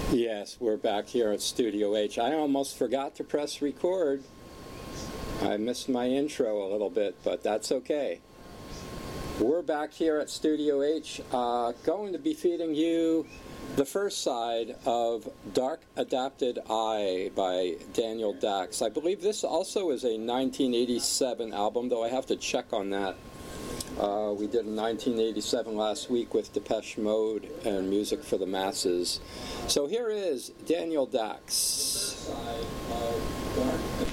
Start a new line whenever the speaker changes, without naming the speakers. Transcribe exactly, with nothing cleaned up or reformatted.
Yes, we're back here at Studio H. I almost forgot to press record. I missed my intro a little bit, but that's okay. We're back here at Studio H, uh, going to be feeding you the first side of Dark Adapted Eye by Daniel Dax. I believe this also is a nineteen eighty-seven album, though I have to check on that. Uh, we did a nineteen eighty-seven last week with Depeche Mode and Music for the Masses. So here is Daniel Dax. Side of Dark